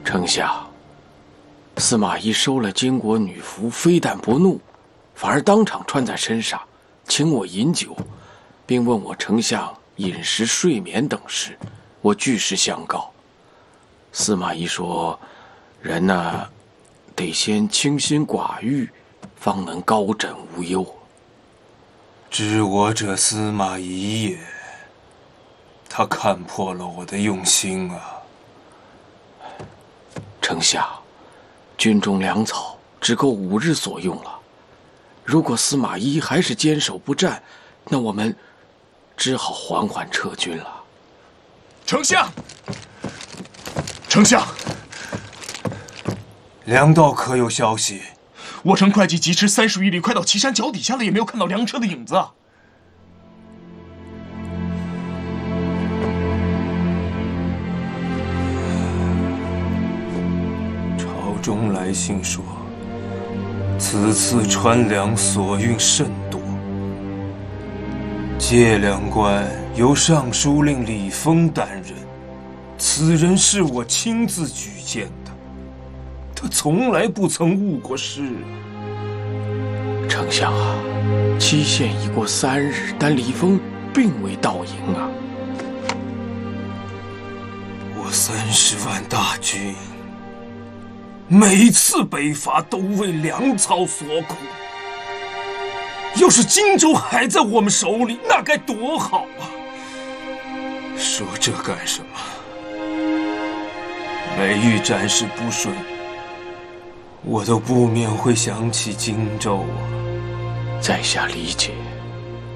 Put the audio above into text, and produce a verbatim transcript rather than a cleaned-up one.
丞相，司马懿收了监国女仆，非但不怒，反而当场穿在身上，请我饮酒，并问我丞相饮食、睡眠等事，我据实相告。司马懿说：“人呢，得先清心寡欲，方能高枕无忧。” 知我者司马懿也，他看破了我的用心啊。 丞相，军中粮草只够五日所用了。如果司马懿还是坚守不战，那我们只好缓缓撤军了。 丞相，丞相， 粮道可有消息？ 我乘会稽疾驰三十余里，快到岐山脚底下了，也没有看到粮车的影子。 朝中来信说，此次川粮所运甚多，借粮官由尚书令李丰担任，此人是我亲自举荐的，他从来不曾误过事啊。 丞相啊，期限已过三日，但李丰并未到营啊。 我三十万大军，每次北伐都为粮草所苦。要是荆州还在我们手里，那该多好啊！说这干什么？每遇战事不顺，我都不免会想起荆州啊。 在下理解。